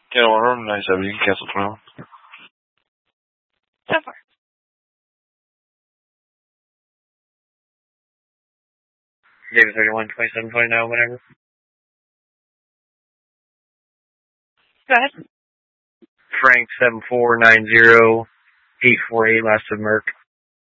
Can't order them 97. You can cancel 12. So far. David 31, 27, 29, whatever. Go ahead. Frank 7490 848, last of Merc.